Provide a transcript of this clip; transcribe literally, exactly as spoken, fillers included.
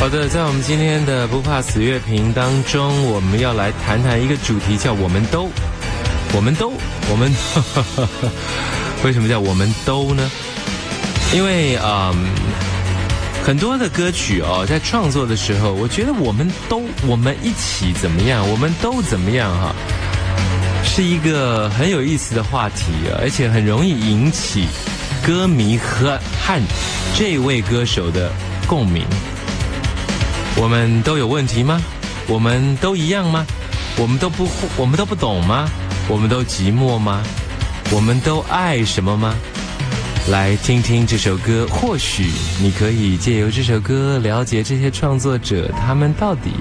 好的，在我们今天的不怕死乐评当中，我们要来谈谈一个主题，叫我们都我们都我们为什么叫我们都呢？因为嗯很多的歌曲哦，在创作的时候，我觉得我们都我们一起怎么样，我们都怎么样哈，是一个很有意思的话题，而且很容易引起歌迷和和这位歌手的共鸣。我们都有问题吗？我们都一样吗？我们都不我们都不懂吗？我们都寂寞吗？我们都爱什么吗？来听听这首歌，或许你可以借由这首歌了解这些创作者他们到底